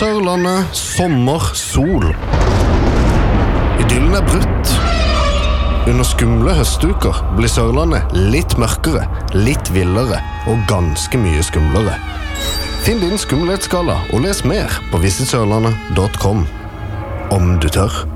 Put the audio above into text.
Sørlandet, sommer, sol. Idyllen brutt. Under skumle høstuker blir Sørlandet litt mørkere, litt villere og ganske mye skumlere. Finn din skummelhetsskala og les mer på visitsørlandet.com. Om du tør.